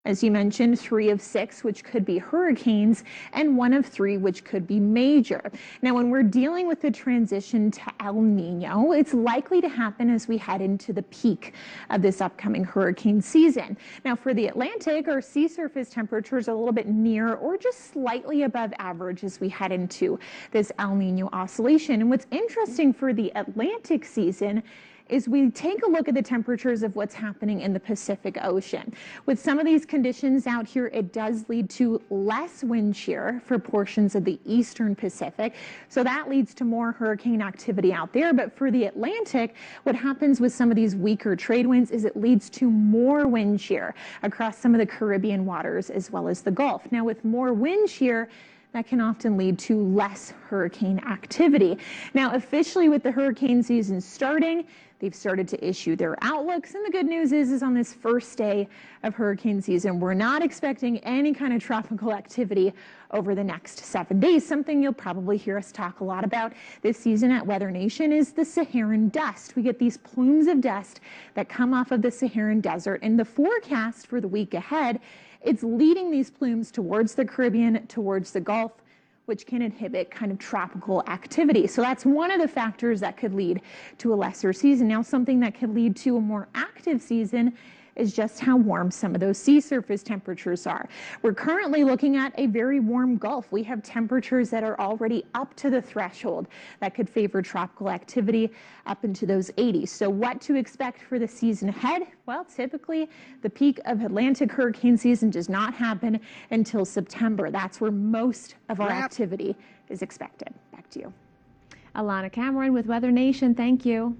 As you mentioned, 3 of 6, which could be hurricanes, and 1 of 3, which could be major. Now, when we're dealing with the transition to El Nino, it's likely to happen as we head into the peak of this upcoming hurricane season. Now, for the Atlantic, our sea surface temperatures are a little bit near or just slightly above average as we head into this El Nino oscillation. And what's interesting for the Atlantic season is we take a look at the temperatures of what's happening in the Pacific Ocean. With some of these conditions out here, it does lead to less wind shear for portions of the eastern Pacific. So that leads to more hurricane activity out there. But for the Atlantic, what happens with some of these weaker trade winds is it leads to more wind shear across some of the Caribbean waters as well as the Gulf. Now, with more wind shear, that can often lead to less hurricane activity. Now, officially with the hurricane season starting, they've started to issue their outlooks. And the good news is on this first day of hurricane season, we're not expecting any kind of tropical activity over the next 7 days. Something you'll probably hear us talk a lot about this season at Weather Nation is the Saharan dust. We get these plumes of dust that come off of the Saharan desert. And the forecast for the week ahead, it's leading these plumes towards the Caribbean, towards the Gulf, which can inhibit kind of tropical activity. So that's one of the factors that could lead to a lesser season. Now, something that could lead to a more active season is just how warm some of those sea surface temperatures are. We're currently looking at a very warm Gulf. We have temperatures that are already up to the threshold that could favor tropical activity up into those 80s. So what to expect for the season ahead? Well, typically the peak of Atlantic hurricane season does not happen until September. That's where most of our activity is expected. Back to you. Alana Cameron with Weather Nation. Thank you.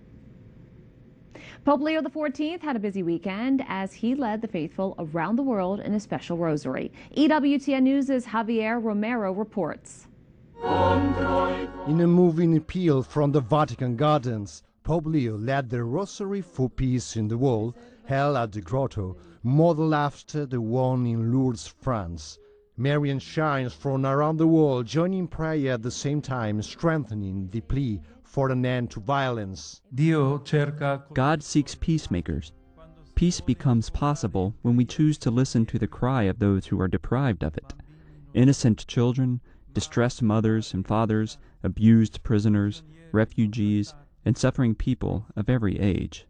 Pope Leo XIV had a busy weekend as he led the faithful around the world in a special rosary. EWTN News' Javier Romero reports. In a moving appeal from the Vatican Gardens, Pope Leo led the Rosary for Peace in the World, held at the Grotto, modeled after the one in Lourdes, France. Marian shines from around the world joining prayer at the same time, strengthening the plea for an end to violence. God seeks peacemakers. Peace becomes possible when we choose to listen to the cry of those who are deprived of it. Innocent children, distressed mothers and fathers, abused prisoners, refugees, and suffering people of every age.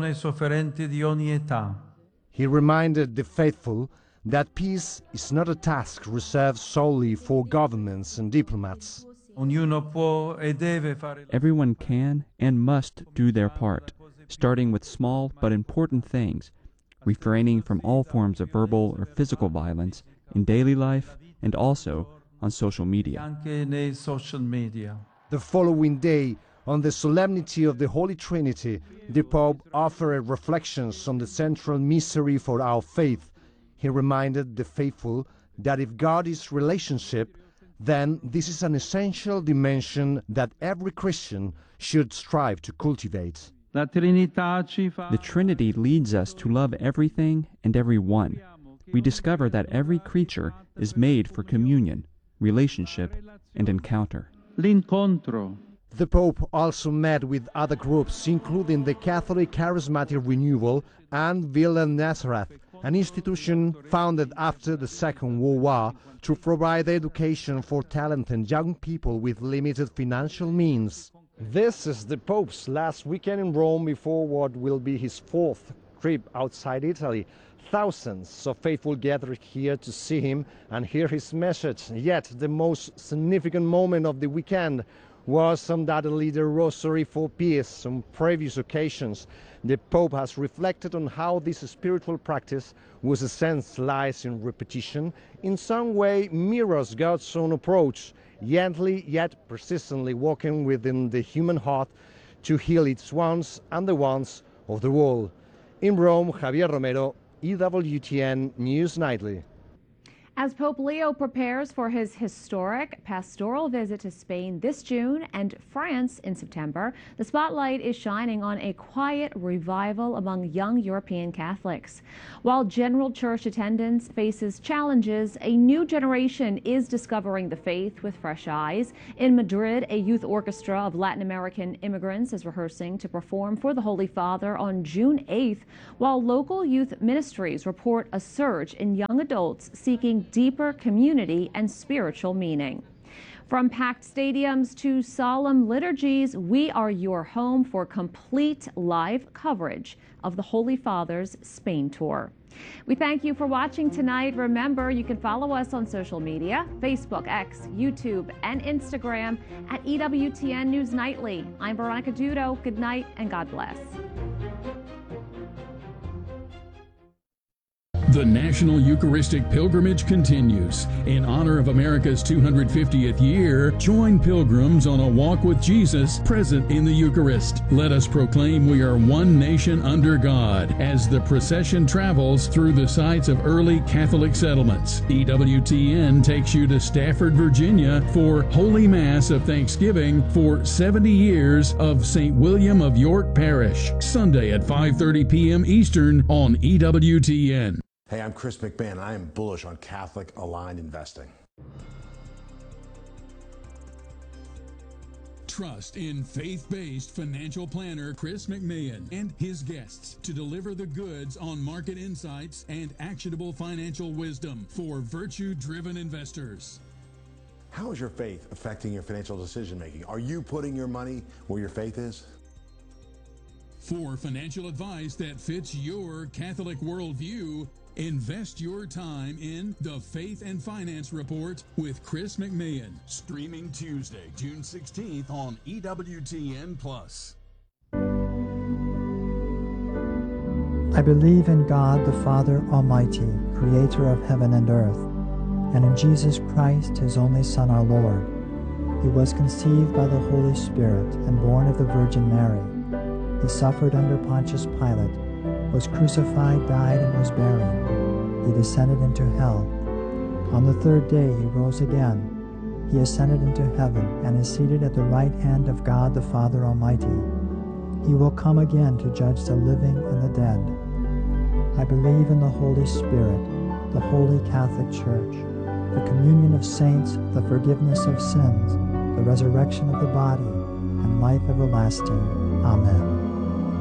He reminded the faithful that peace is not a task reserved solely for governments and diplomats. Everyone can and must do their part, starting with small but important things, refraining from all forms of verbal or physical violence in daily life and also on social media. The following day, on the solemnity of the Holy Trinity, the Pope offered reflections on the central mystery for our faith. He reminded the faithful that if God is relationship, then this is an essential dimension that every Christian should strive to cultivate. The Trinity leads us to love everything and everyone. We discover that every creature is made for communion, relationship, and encounter. The Pope also met with other groups, including the Catholic Charismatic Renewal and Villa Nazareth, an institution founded after the Second World War to provide education for talented young people with limited financial means. This is the Pope's last weekend in Rome before what will be his 4th trip outside Italy. Thousands of faithful gathered here to see him and hear his message. Yet the most significant moment of the weekend was undoubtedly the Rosary for Peace. On previous occasions, the Pope has reflected on how this spiritual practice, whose sense lies in repetition, in some way mirrors God's own approach, gently yet persistently walking within the human heart to heal its wounds and the wounds of the world. In Rome, Javier Romero, EWTN News Nightly. As Pope Leo prepares for his historic pastoral visit to Spain this June and France in September, the spotlight is shining on a quiet revival among young European Catholics. While general church attendance faces challenges, a new generation is discovering the faith with fresh eyes. In Madrid, a youth orchestra of Latin American immigrants is rehearsing to perform for the Holy Father on June 8th, while local youth ministries report a surge in young adults seeking deeper community and spiritual meaning. From packed stadiums to solemn liturgies, we are your home for complete live coverage of the Holy Father's Spain tour. We thank you for watching tonight. Remember, you can follow us on social media, Facebook, X, YouTube, and Instagram at EWTN News Nightly. I'm Veronica Dudo. Good night and God bless. The National Eucharistic Pilgrimage continues. In honor of America's 250th year, join pilgrims on a walk with Jesus present in the Eucharist. Let us proclaim we are one nation under God as the procession travels through the sites of early Catholic settlements. EWTN takes you to Stafford, Virginia for Holy Mass of Thanksgiving for 70 years of St. William of York Parish, Sunday at 5:30 p.m. Eastern on EWTN. Hey, I'm Chris McMahon, and I am bullish on Catholic-aligned investing. Trust in faith-based financial planner Chris McMahon and his guests to deliver the goods on market insights and actionable financial wisdom for virtue-driven investors. How is your faith affecting your financial decision-making? Are you putting your money where your faith is? For financial advice that fits your Catholic worldview, invest your time in the Faith and Finance Report with Chris McMahon, streaming Tuesday, June 16th on EWTN+. I believe in God the Father Almighty, creator of heaven and earth, and in Jesus Christ, his only Son, our Lord. He was conceived by the Holy Spirit and born of the Virgin Mary. He suffered under Pontius Pilate, was crucified, died, and was buried. He descended into hell. On the third day he rose again. He ascended into heaven and is seated at the right hand of God the Father Almighty. He will come again to judge the living and the dead. I believe in the Holy Spirit, the Holy Catholic Church, the communion of saints, the forgiveness of sins, the resurrection of the body, and life everlasting. Amen.